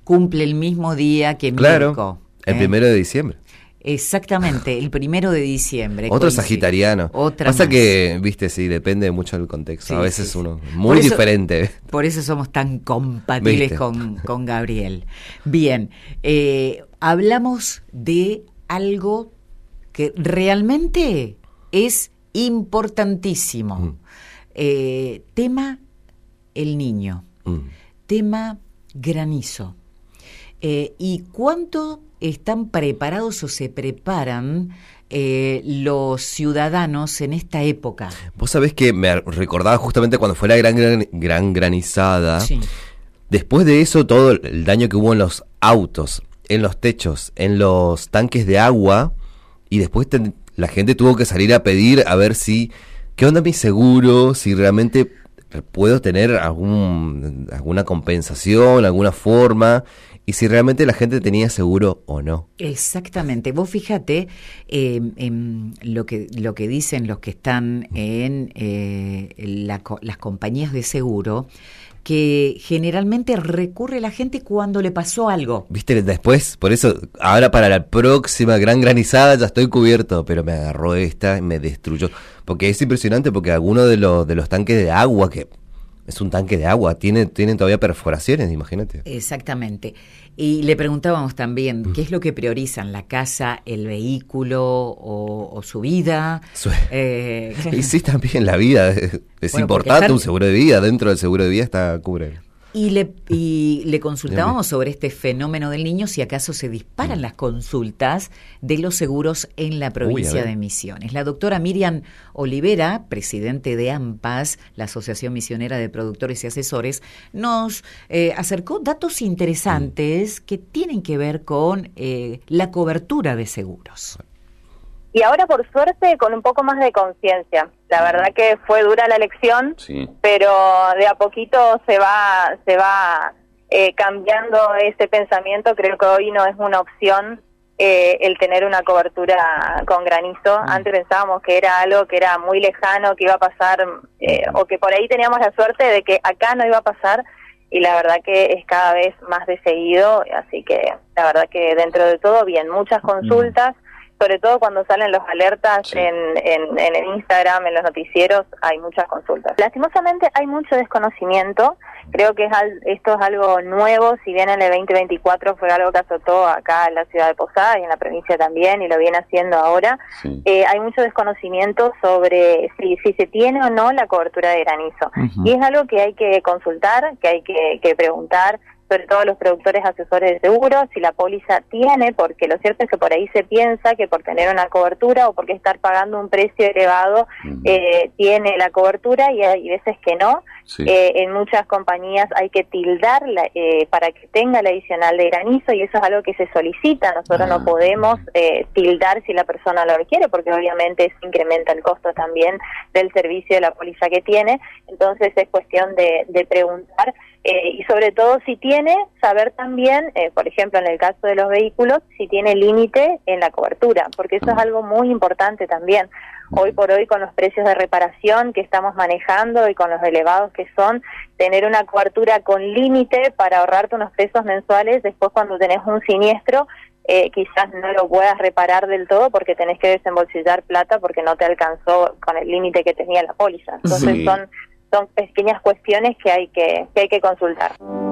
cumple el mismo día que Claro, Mirko. el 1 de diciembre. Exactamente, el 1 de diciembre. Otro sagitariano. Otra Pasa más. que, viste, sí, depende mucho del contexto. Sí, a veces sí, sí. uno muy diferente. Por eso somos tan compatibles ¿Viste? con Gabriel. Bien, hablamos de algo que realmente es importantísimo. Tema el niño. Tema granizo. ¿Y cuánto están preparados o se preparan los ciudadanos en esta época? Vos sabés que me recordaba justamente cuando fue la gran granizada. Sí. Después de eso, todo el daño que hubo en los autos, en los techos, en los tanques de agua, y después la gente tuvo que salir a pedir a ver ¿qué onda mi seguro? Si realmente puedo tener alguna compensación, alguna forma, y si realmente la gente tenía seguro o no. Exactamente. Vos fíjate en lo que dicen los que están en las compañías de seguro, que generalmente recurre la gente cuando le pasó algo. Viste, después, por eso, ahora para la próxima gran granizada ya estoy cubierto, pero me agarró esta y me destruyó. Porque es impresionante, porque algunos de los tanques de agua, que es un tanque de agua, tienen todavía perforaciones, imagínate. Exactamente. Y le preguntábamos también, ¿qué es lo que priorizan? ¿La casa, el vehículo o su vida? Y sí, también la vida es importante, un seguro de vida, dentro del seguro de vida cubre. Y le consultábamos sobre este fenómeno del niño, si acaso se disparan las consultas de los seguros en la provincia de Misiones. La doctora Miriam Olivera, presidente de AMPAS, la Asociación Misionera de Productores y Asesores, nos acercó datos interesantes que tienen que ver con la cobertura de seguros. Y ahora, por suerte, con un poco más de conciencia. La verdad que fue dura la elección, sí, pero de a poquito se va cambiando ese pensamiento. Creo que hoy no es una opción el tener una cobertura con granizo. Antes pensábamos que era algo que era muy lejano, que iba a pasar, o que por ahí teníamos la suerte de que acá no iba a pasar, y la verdad que es cada vez más de seguido. Así que la verdad que dentro de todo, bien, muchas consultas. Sobre todo cuando salen los alertas en el Instagram, en los noticieros, hay muchas consultas. Lastimosamente hay mucho desconocimiento. Creo que esto es algo nuevo, si bien en el 2024 fue algo que azotó acá en la ciudad de Posadas y en la provincia también, y lo viene haciendo ahora. Sí. Hay mucho desconocimiento sobre si se tiene o no la cobertura de granizo. Y es algo que hay que consultar, que hay que preguntar, sobre todo los productores asesores de seguros, si la póliza tiene, porque lo cierto es que por ahí se piensa que por tener una cobertura o porque estar pagando un precio elevado tiene la cobertura, y hay veces que no. Sí. En muchas compañías hay que tildarla para que tenga la adicional de granizo, y eso es algo que se solicita. Nosotros no podemos tildar si la persona lo requiere, porque obviamente eso incrementa el costo también del servicio de la póliza que tiene. Entonces es cuestión de preguntar. Y sobre todo si tiene, saber también, por ejemplo en el caso de los vehículos, si tiene límite en la cobertura, porque eso es algo muy importante también. Hoy por hoy, con los precios de reparación que estamos manejando y con los elevados que son, tener una cobertura con límite para ahorrarte unos pesos mensuales, después cuando tenés un siniestro, quizás no lo puedas reparar del todo porque tenés que desembolsillar plata porque no te alcanzó con el límite que tenía la póliza. Entonces sí, son pequeñas cuestiones que hay que consultar.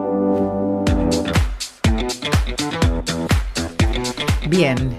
Bien,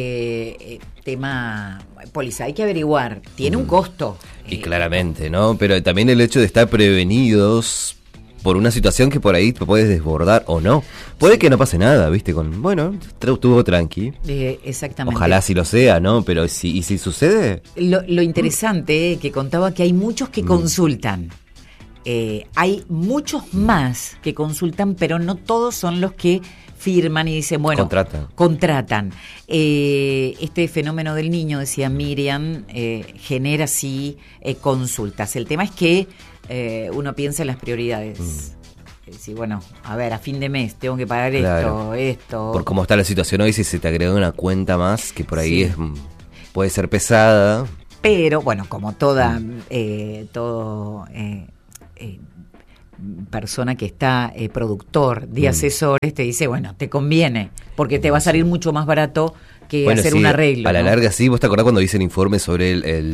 tema póliza, hay que averiguar, tiene un costo. Y claramente, ¿no? Pero también el hecho de estar prevenidos por una situación que por ahí te puedes desbordar o no. Puede que no pase nada, ¿viste? Estuvo tranqui. Exactamente. Ojalá sí lo sea, ¿no? Pero si sucede... Lo interesante que contaba que hay muchos que consultan. Hay muchos más que consultan, pero no todos son los que firman y dicen, bueno, contratan. Este fenómeno del niño, decía Miriam, genera sí consultas. El tema es que uno piensa en las prioridades. Sí, bueno, a ver, a fin de mes tengo que pagar esto. Por cómo está la situación hoy, si se te agrega una cuenta más, que por ahí puede ser pesada. Pero, bueno, como todo persona que está productor de asesores te dice, bueno, te conviene, porque te va a salir mucho más barato que hacer un arreglo. A la larga, sí, vos te acordás cuando dicen informes sobre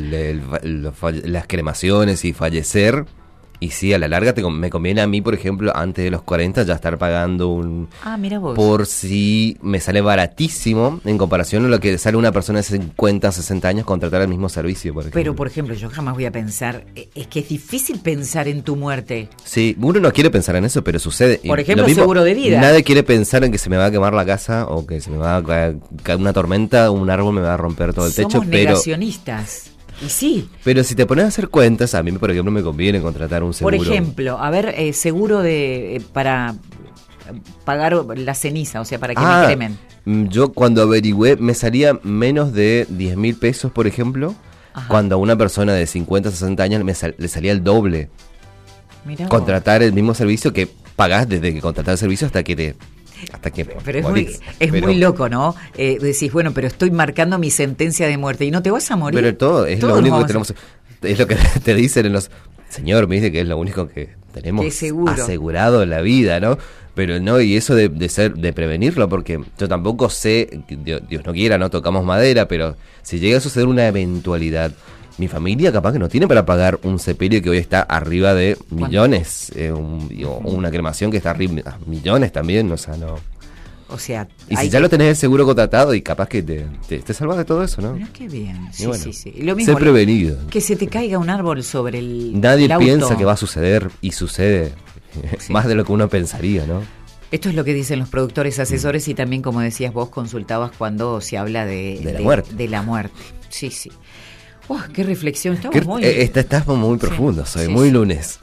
las cremaciones y fallecer. Y sí, a la larga me conviene a mí, por ejemplo, antes de los 40 ya estar pagando mira vos. Por si me sale baratísimo en comparación a lo que sale una persona de 50, 60 años contratar el mismo servicio, por ejemplo. Pero, por ejemplo, yo jamás voy a pensar, es que es difícil pensar en tu muerte. Sí, uno no quiere pensar en eso, pero sucede. Por ejemplo, seguro de vida. Nadie quiere pensar en que se me va a quemar la casa o que se me va a caer una tormenta, un árbol me va a romper todo el techo. Somos negacionistas. Y sí. Pero si te pones a hacer cuentas, a mí, por ejemplo, me conviene contratar un seguro. Por ejemplo, a ver, seguro para pagar la ceniza, o sea, para que me cremen. Yo cuando averigüé, me salía menos de 10.000 pesos, por ejemplo. Ajá. Cuando a una persona de 50, 60 años le salía el doble. Mirá contratar el mismo servicio que pagás desde que contratás el servicio hasta que pero es muy loco, ¿no? Decís, bueno, pero estoy marcando mi sentencia de muerte y no te vas a morir. Pero todo es lo único que tenemos. Es lo que te dicen en los... Señor, me dice que es lo único que tenemos asegurado en la vida, ¿no? Pero no, y eso de prevenirlo, porque yo tampoco sé, Dios no quiera, no tocamos madera, pero si llega a suceder una eventualidad, mi familia capaz que no tiene para pagar un sepelio que hoy está arriba de millones, una cremación que está arriba de millones también, o sea, no. O sea, y si ya lo tenés el seguro contratado y capaz que te salvas de todo eso, ¿no? Mira qué bien. Sí, bueno, sí. Lo mismo, ser prevenido. Que se te caiga un árbol sobre el Nadie auto. piensa que va a suceder y sucede más de lo que uno pensaría, ¿no? Esto es lo que dicen los productores asesores y también, como decías vos, consultabas cuando se habla de la muerte. De la muerte. Sí. ¡Qué reflexión! Estamos muy profundos, hoy, muy lunes.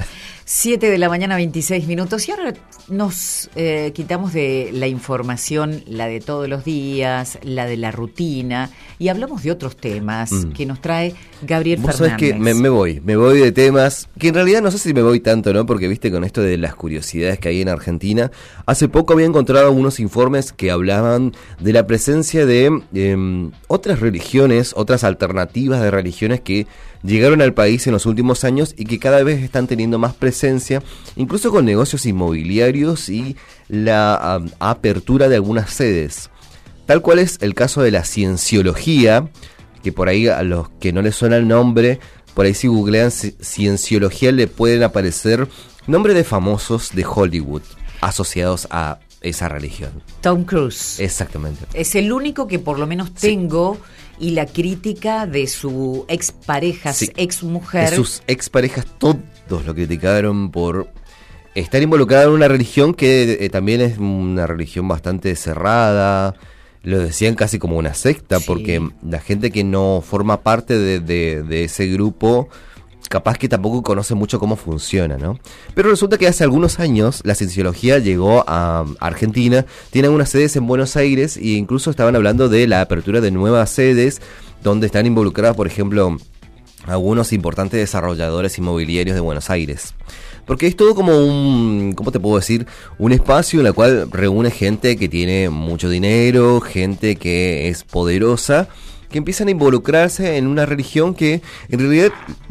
7:26 a.m. Y ahora nos quitamos de la información, la de todos los días, la de la rutina, y hablamos de otros temas que nos trae Gabriel Fernández. Vos sabés que me voy de temas, que en realidad no sé si me voy tanto, ¿no? Porque viste con esto de las curiosidades que hay en Argentina, hace poco había encontrado unos informes que hablaban de la presencia de otras religiones, otras alternativas de religiones que llegaron al país en los últimos años y que cada vez están teniendo más presencia, incluso con negocios inmobiliarios y la apertura de algunas sedes. Tal cual es el caso de la cienciología, que por ahí a los que no les suena el nombre, por ahí si googlean cienciología le pueden aparecer nombres de famosos de Hollywood asociados a esa religión. Tom Cruise. Exactamente. Es el único que por lo menos tengo... Y la crítica de su expareja, exmujer. De sus exparejas, todos lo criticaron por estar involucrada en una religión que también es una religión bastante cerrada. Lo decían casi como una secta, porque la gente que no forma parte de ese grupo, capaz que tampoco conoce mucho cómo funciona, ¿no? Pero resulta que hace algunos años la cienciología llegó a Argentina, tienen unas sedes en Buenos Aires e incluso estaban hablando de la apertura de nuevas sedes donde están involucradas, por ejemplo, algunos importantes desarrolladores inmobiliarios de Buenos Aires. Porque es todo como ¿cómo te puedo decir? Un espacio en el cual reúne gente que tiene mucho dinero, gente que es poderosa, que empiezan a involucrarse en una religión que en realidad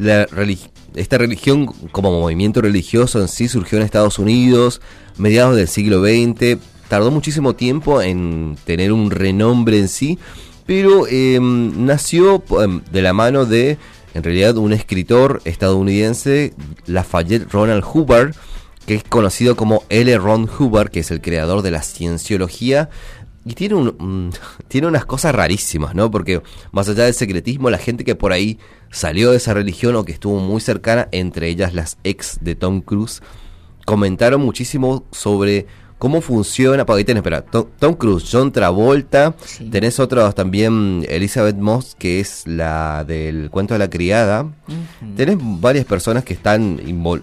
esta religión como movimiento religioso en sí surgió en Estados Unidos, mediados del siglo XX, tardó muchísimo tiempo en tener un renombre en sí, pero nació de la mano de, en realidad, un escritor estadounidense, Lafayette Ronald Hubbard, que es conocido como L. Ron Hubbard, que es el creador de la cienciología. Y tiene unas cosas rarísimas, ¿no? Porque más allá del secretismo, la gente que por ahí salió de esa religión o que estuvo muy cercana, entre ellas las ex de Tom Cruise, comentaron muchísimo sobre cómo funciona. Porque ahí tenés, Tom Cruise, John Travolta, tenés otros también, Elizabeth Moss, que es la del cuento de la criada. Tenés varias personas que están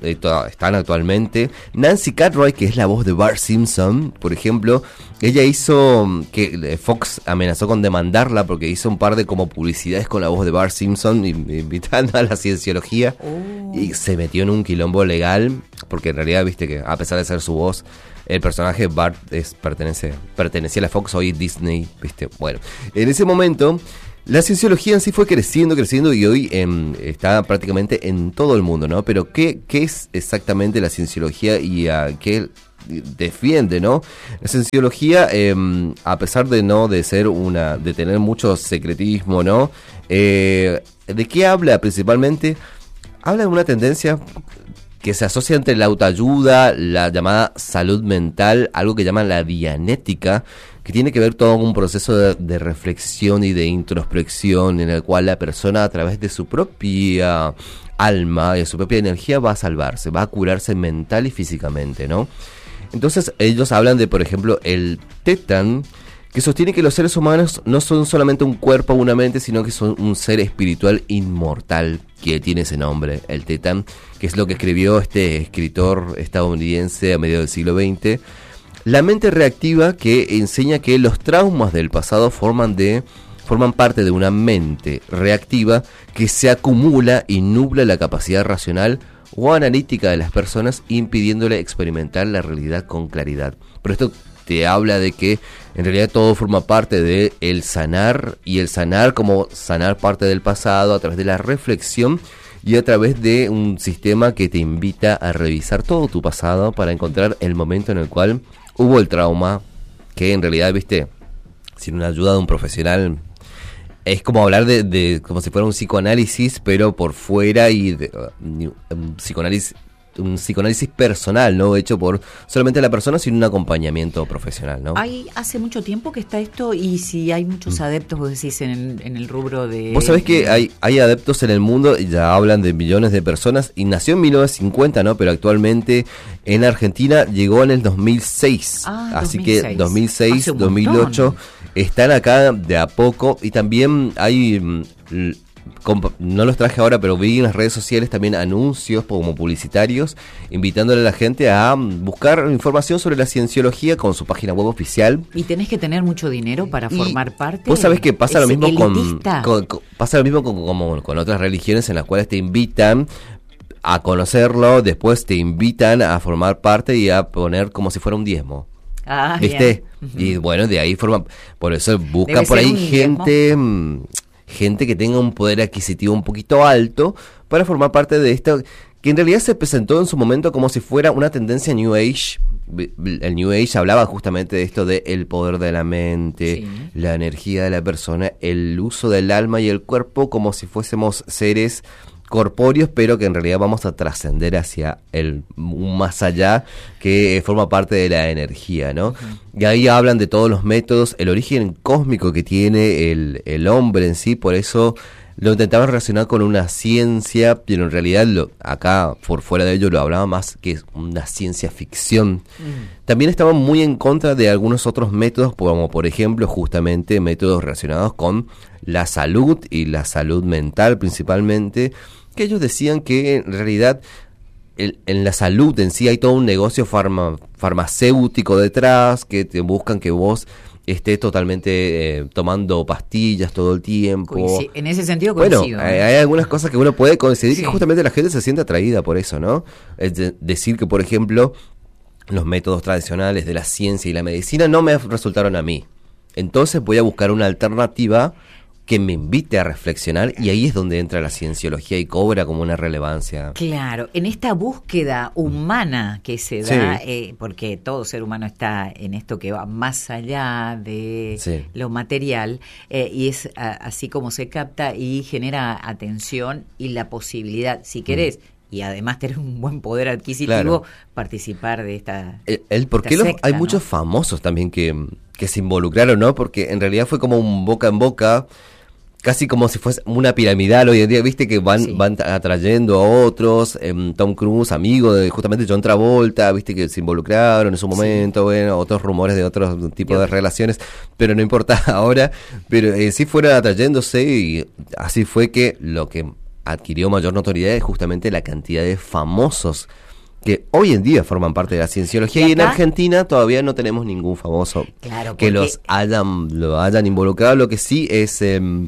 actualmente. Nancy Cartwright, que es la voz de Bart Simpson, por ejemplo, ella hizo que Fox amenazó con demandarla porque hizo un par de como publicidades con la voz de Bart Simpson invitando a la cienciología y se metió en un quilombo legal porque en realidad viste que a pesar de ser su voz, el personaje Bart pertenecía a la Fox, hoy Disney, ¿viste? Bueno, en ese momento La cienciología en sí fue creciendo y hoy está prácticamente en todo el mundo, ¿no? Pero ¿qué es exactamente la cienciología y a qué defiende, ¿no? La cienciología, a pesar de tener mucho secretismo, ¿no? ¿De qué habla principalmente? Habla de una tendencia que se asocia entre la autoayuda, la llamada salud mental, algo que llaman la dianética, que tiene que ver todo con un proceso de reflexión y de introspección en el cual la persona, a través de su propia alma y de su propia energía, va a salvarse, va a curarse mental y físicamente, ¿no? Entonces ellos hablan de, por ejemplo, el Tetan, que sostiene que los seres humanos no son solamente un cuerpo o una mente, sino que son un ser espiritual inmortal, que tiene ese nombre, el Tetan, que es lo que escribió este escritor estadounidense a mediados del siglo XX. La mente reactiva, que enseña que los traumas del pasado forman parte de una mente reactiva que se acumula y nubla la capacidad racional o analítica de las personas, impidiéndole experimentar la realidad con claridad. Pero esto te habla de que en realidad todo forma parte de el sanar, y el sanar como sanar parte del pasado a través de la reflexión y a través de un sistema que te invita a revisar todo tu pasado para encontrar el momento en el cual hubo el trauma, que en realidad, viste, sin una ayuda de un profesional, es como hablar de como si fuera un psicoanálisis, pero por fuera, y un psicoanálisis personal, no hecho por solamente la persona, sino un acompañamiento profesional, ¿no? Hace mucho tiempo que está esto, y si hay muchos adeptos, vos decís, en el rubro de... Vos sabés que hay adeptos en el mundo, y ya hablan de millones de personas, y nació en 1950, ¿no? Pero actualmente en Argentina llegó en el 2006, así 2006. Que 2006, 2008, están acá de a poco, y también hay... no los traje ahora, pero vi en las redes sociales también anuncios como publicitarios invitándole a la gente a buscar información sobre la cienciología con su página web oficial. ¿Y tenés que tener mucho dinero para formar parte? Vos sabés que pasa lo mismo con otras religiones en las cuales te invitan a conocerlo, después te invitan a formar parte y a poner como si fuera un diezmo. ¿Viste? Y bueno, de ahí por eso buscan por ahí gente que tenga un poder adquisitivo un poquito alto para formar parte de esto, que en realidad se presentó en su momento como si fuera una tendencia New Age. El New Age hablaba justamente de esto de el poder de la mente, la energía de la persona, el uso del alma y el cuerpo como si fuésemos seres corpóreos, pero que en realidad vamos a trascender hacia un más allá que forma parte de la energía, ¿no? Y ahí hablan de todos los métodos, el origen cósmico que tiene el hombre en sí, por eso lo intentaban relacionar con una ciencia, pero en realidad acá por fuera de ello lo hablaba más que es una ciencia ficción. También estaban muy en contra de algunos otros métodos, como por ejemplo justamente métodos relacionados con la salud y la salud mental principalmente, que ellos decían que en realidad en la salud en sí hay todo un negocio farmacéutico detrás, que te buscan que vos estés totalmente tomando pastillas todo el tiempo. En ese sentido coincido. Bueno, hay algunas cosas que uno puede coincidir, que justamente la gente se siente atraída por eso, ¿no? Es decir que, por ejemplo, los métodos tradicionales de la ciencia y la medicina no me resultaron a mí. Entonces voy a buscar una alternativa que me invite a reflexionar, y ahí es donde entra la cienciología y cobra como una relevancia. Claro, en esta búsqueda humana que se da, porque todo ser humano está en esto que va más allá de lo material, y es así como se capta y genera atención y la posibilidad, si querés, y además tener un buen poder adquisitivo, participar de esta ¿por qué secta, hay muchos famosos también que se involucraron, ¿no? Porque en realidad fue como un boca en boca, casi como si fuese una piramidal hoy en día, viste que van atrayendo a otros. Tom Cruise, amigo de justamente John Travolta, viste que se involucraron en su momento, bueno, otros rumores de otros tipos de relaciones, pero no importa ahora, pero sí fueron atrayéndose, y así fue que lo que adquirió mayor notoriedad es justamente la cantidad de famosos que hoy en día forman parte de la cienciología, y en Argentina todavía no tenemos ningún famoso que lo hayan involucrado. Lo que sí es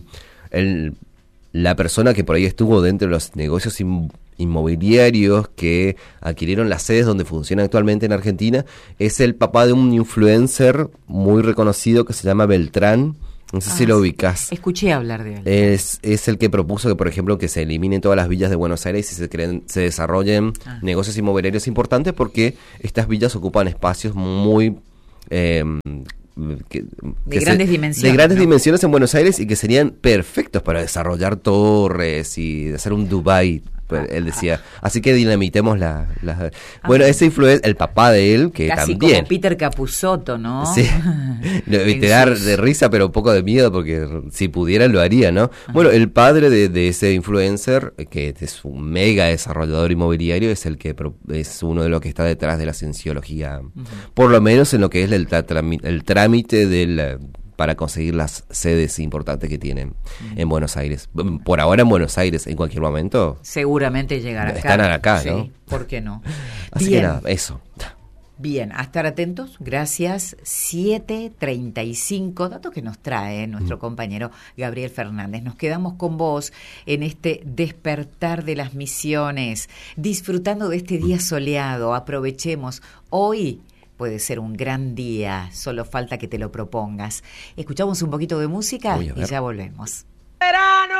la persona que por ahí estuvo dentro de los negocios inmobiliarios que adquirieron las sedes donde funciona actualmente en Argentina, es el papá de un influencer muy reconocido que se llama Beltrán, No sé si lo ubicás. Escuché hablar de él. Es el que propuso que, por ejemplo, que se eliminen todas las villas de Buenos Aires y se desarrollen negocios inmobiliarios importantes, porque estas villas ocupan espacios muy... de grandes dimensiones. De grandes dimensiones en Buenos Aires, y que serían perfectos para desarrollar torres y hacer un Dubái. Él decía, así que dinamitemos bueno, ese influencer, el papá de él, que casi también... como Peter Capusotto, ¿no? Sí, te da de risa, pero un poco de miedo, porque si pudiera lo haría, ¿no? Bueno, el padre de ese influencer, que es un mega desarrollador inmobiliario, es el que es uno de los que está detrás de la cienciología, por lo menos en lo que es el trámite para conseguir las sedes importantes que tienen en Buenos Aires. Por ahora en Buenos Aires, en cualquier momento... Seguramente llegará acá. Están acá, ¿no? Sí, ¿por qué no? Así que nada, eso. Bien, a estar atentos. Gracias. 7:35, dato que nos trae nuestro compañero Gabriel Fernández. Nos quedamos con vos en este despertar de las misiones, disfrutando de este día soleado. Aprovechemos hoy. Puede ser un gran día, solo falta que te lo propongas. Escuchamos un poquito de música y ya volvemos. Verano.